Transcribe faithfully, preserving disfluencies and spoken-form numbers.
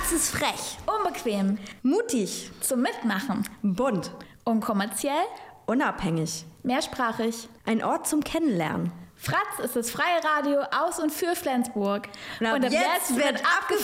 Das ist frech. Unbequem. Mutig. Zum Mitmachen. Bunt. Unkommerziell. Unabhängig. Mehrsprachig. Ein Ort zum Kennenlernen. Fratz ist das freie Radio aus und für Flensburg. Und ab, und ab jetzt, jetzt wird abgefahren.